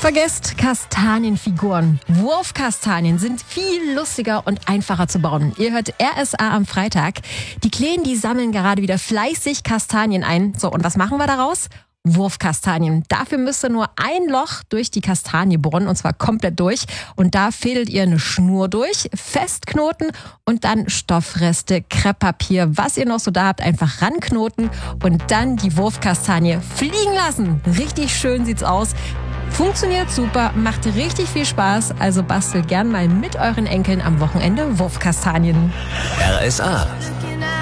Vergesst Kastanienfiguren. Wurfkastanien sind viel lustiger und einfacher zu bauen. Ihr hört RSA am Freitag. Die Kleen, die sammeln gerade wieder fleißig Kastanien ein. So, und was machen wir daraus? Wurfkastanien. Dafür müsst ihr nur ein Loch durch die Kastanie bohren, und zwar komplett durch. Und da fädelt ihr eine Schnur durch, festknoten und dann Stoffreste, Krepppapier, was ihr noch so da habt, einfach ranknoten und dann die Wurfkastanie fliegen lassen. Richtig schön sieht's aus. Funktioniert super, macht richtig viel Spaß, also bastelt gern mal mit euren Enkeln am Wochenende Wurfkastanien. RSA.